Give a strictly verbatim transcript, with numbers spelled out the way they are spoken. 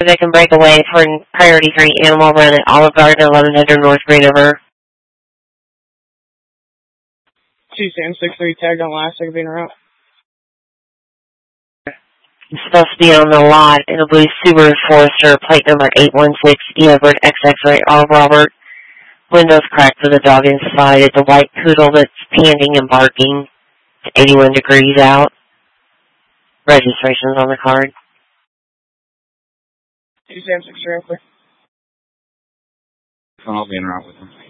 They can break away for priority three animal run at Olive Garden, eleven hundred North Green River. two Sam six three tagged on last second being route. It's supposed to be on the lot in a blue Subaru Forester, plate number eight one six, E Edward X X-ray R Robert. Windows cracked with a dog inside. It's a white poodle that's panting and barking. It's eighty-one degrees out. Registration's on the card. two Sam six three, clear. I'll be in route with them.